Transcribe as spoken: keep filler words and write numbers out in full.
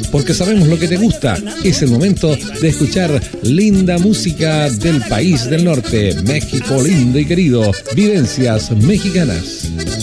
porque sabemos lo que te gusta. Es el momento de escuchar linda música del país del norte, México lindo y querido, vivencias mexicanas.